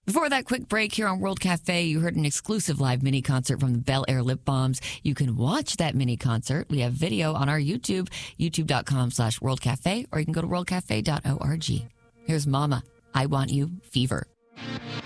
Before that quick break here on World Cafe, you heard an exclusive live mini concert from the Bel Air Lip Balms. You can watch that mini concert. We have video on our YouTube, youtube.com/World Cafe, or you can go to worldcafe.org. Here's Mama, I Want You, Fever.